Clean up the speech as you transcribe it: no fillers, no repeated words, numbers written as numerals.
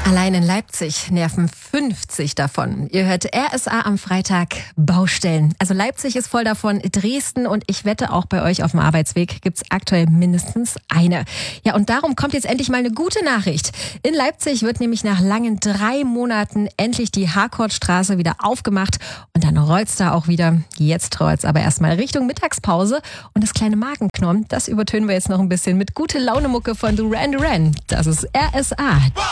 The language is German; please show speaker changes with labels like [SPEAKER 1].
[SPEAKER 1] Allein in Leipzig nerven 50 davon. Ihr hört RSA am Freitag Baustellen. Also Leipzig ist voll davon, Dresden und ich wette auch bei euch auf dem Arbeitsweg gibt's aktuell mindestens eine. Ja, und darum kommt jetzt endlich mal eine gute Nachricht. In Leipzig wird nämlich nach langen 3 Monaten endlich die Harkortstraße wieder aufgemacht und dann rollt's da auch wieder. Jetzt rollt's aber erstmal Richtung Mittagspause und das kleine Magenknurren, das übertönen wir jetzt noch ein bisschen mit gute Laune Mucke von Duran Duran. Das ist RSA.